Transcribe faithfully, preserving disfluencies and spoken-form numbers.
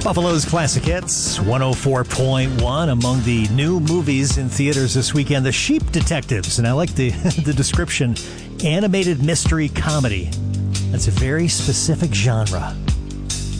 Buffalo's Classic Hits, one oh four point one. Among the new movies in theaters this weekend, The Sheep Detectives. And I like the, the description, animated mystery comedy. That's a very specific genre.